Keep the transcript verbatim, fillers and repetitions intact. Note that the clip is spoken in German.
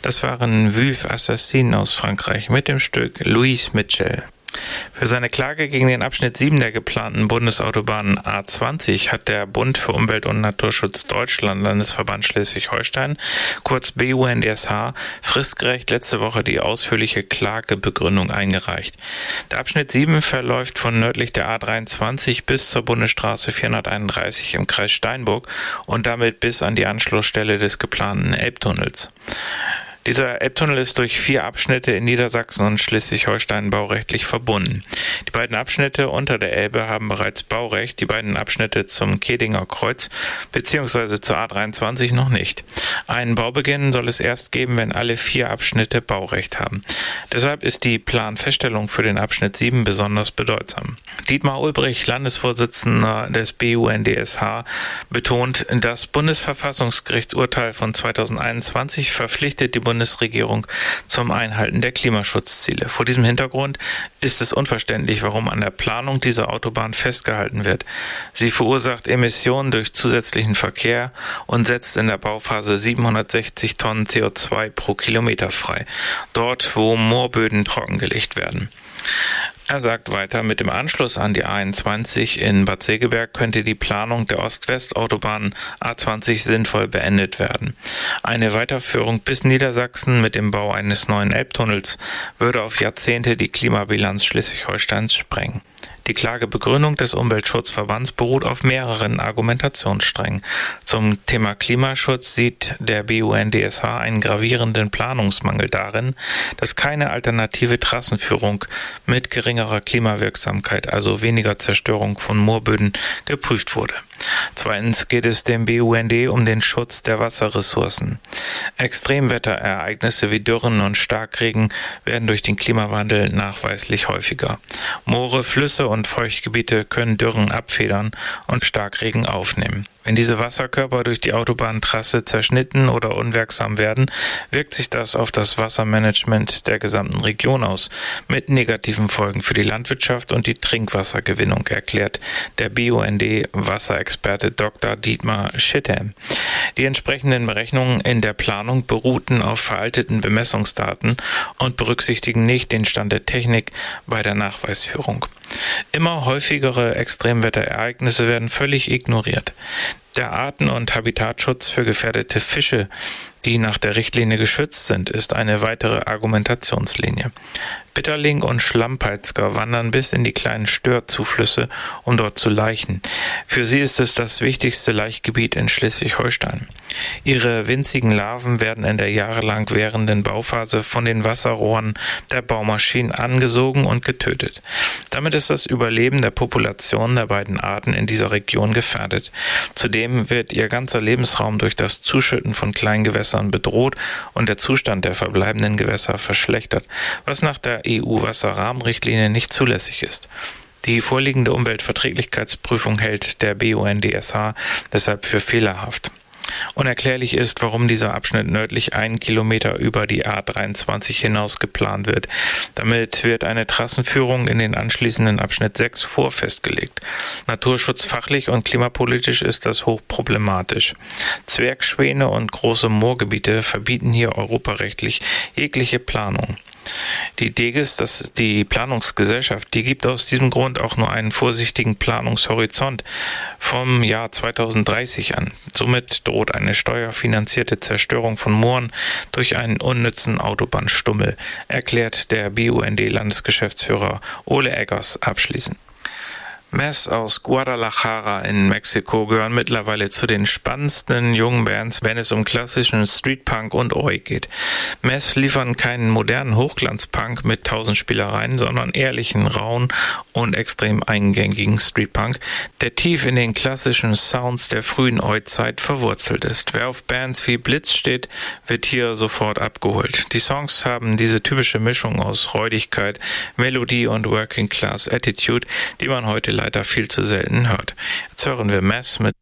Das waren Veuve Assassin aus Frankreich mit dem Stück Louise Mitchell. Für seine Klage gegen den Abschnitt sieben der geplanten Bundesautobahn A zwanzig hat der Bund für Umwelt und Naturschutz Deutschland, Landesverband Schleswig-Holstein, kurz B U N D S H, fristgerecht letzte Woche die ausführliche Klagebegründung eingereicht. Der Abschnitt sieben verläuft von nördlich der A dreiundzwanzig bis zur Bundesstraße vierhunderteinunddreißig im Kreis Steinburg und damit bis an die Anschlussstelle des geplanten Elbtunnels. Dieser Elbtunnel ist durch vier Abschnitte in Niedersachsen und Schleswig-Holstein baurechtlich verbunden. Die beiden Abschnitte unter der Elbe haben bereits Baurecht, die beiden Abschnitte zum Kedinger Kreuz bzw. zur A dreiundzwanzig noch nicht. Einen Baubeginn soll es erst geben, wenn alle vier Abschnitte Baurecht haben. Deshalb ist die Planfeststellung für den Abschnitt sieben besonders bedeutsam. Dietmar Ulbrich, Landesvorsitzender des B U N D S H, betont, das Bundesverfassungsgerichtsurteil von zweitausendeinundzwanzig verpflichtet die Bundesregierung zum Einhalten der Klimaschutzziele. Vor diesem Hintergrund ist es unverständlich, warum an der Planung dieser Autobahn festgehalten wird. Sie verursacht Emissionen durch zusätzlichen Verkehr und setzt in der Bauphase siebenhundertsechzig Tonnen C O zwei pro Kilometer frei, dort wo Moorböden trockengelegt werden. Er sagt weiter, mit dem Anschluss an die A einundzwanzig in Bad Segeberg könnte die Planung der Ost-West-Autobahn A zwanzig sinnvoll beendet werden. Eine Weiterführung bis Niedersachsen mit dem Bau eines neuen Elbtunnels würde auf Jahrzehnte die Klimabilanz Schleswig-Holsteins sprengen. Die Klagebegründung des Umweltschutzverbands beruht auf mehreren Argumentationssträngen. Zum Thema Klimaschutz sieht der B U N D S H einen gravierenden Planungsmangel darin, dass keine alternative Trassenführung mit geringerer Klimawirksamkeit, also weniger Zerstörung von Moorböden, geprüft wurde. Zweitens geht es dem B U N D um den Schutz der Wasserressourcen. Extremwetterereignisse wie Dürren und Starkregen werden durch den Klimawandel nachweislich häufiger. Moore, Flüsse und Feuchtgebiete können Dürren abfedern und Starkregen aufnehmen. Wenn diese Wasserkörper durch die Autobahntrasse zerschnitten oder unwirksam werden, wirkt sich das auf das Wassermanagement der gesamten Region aus, mit negativen Folgen für die Landwirtschaft und die Trinkwassergewinnung, erklärt der B U N D-Wasserexperte Doktor Dietmar Schittem. Die entsprechenden Berechnungen in der Planung beruhten auf veralteten Bemessungsdaten und berücksichtigen nicht den Stand der Technik bei der Nachweisführung. Immer häufigere Extremwetterereignisse werden völlig ignoriert. Der Arten- und Habitatschutz für gefährdete Fische, die nach der Richtlinie geschützt sind, ist eine weitere Argumentationslinie. Bitterling und Schlammpeitzger wandern bis in die kleinen Störzuflüsse, um dort zu laichen. Für sie ist es das wichtigste Laichgebiet in Schleswig-Holstein. Ihre winzigen Larven werden in der jahrelang währenden Bauphase von den Wasserrohren der Baumaschinen angesogen und getötet. Damit ist das Überleben der Population der beiden Arten in dieser Region gefährdet. Zudem wird ihr ganzer Lebensraum durch das Zuschütten von Kleingewässern bedroht und der Zustand der verbleibenden Gewässer verschlechtert, was nach der E U-Wasserrahmenrichtlinie nicht zulässig ist. Die vorliegende Umweltverträglichkeitsprüfung hält der B U N D S H deshalb für fehlerhaft. Unerklärlich ist, warum dieser Abschnitt nördlich einen Kilometer über die A dreiundzwanzig hinaus geplant wird. Damit wird eine Trassenführung in den anschließenden Abschnitt sechs vorfestgelegt. Naturschutzfachlich und klimapolitisch ist das hochproblematisch. Zwergschwäne und große Moorgebiete verbieten hier europarechtlich jegliche Planung. Die DEGES, das ist die Planungsgesellschaft, die gibt aus diesem Grund auch nur einen vorsichtigen Planungshorizont vom Jahr zweitausenddreißig an. Somit droht eine steuerfinanzierte Zerstörung von Mooren durch einen unnützen Autobahnstummel, erklärt der B U N D-Landesgeschäftsführer Ole Eggers abschließend. Mess aus Guadalajara in Mexiko gehören mittlerweile zu den spannendsten jungen Bands, wenn es um klassischen Streetpunk und Oi geht. Mess liefern keinen modernen Hochglanzpunk mit tausend Spielereien, sondern ehrlichen, rauen und extrem eingängigen Streetpunk, der tief in den klassischen Sounds der frühen Oi-Zeit verwurzelt ist. Wer auf Bands wie Blitz steht, wird hier sofort abgeholt. Die Songs haben diese typische Mischung aus Räudigkeit, Melodie und Working Class Attitude, die man heute leider viel zu selten hört. Jetzt hören wir Mess mit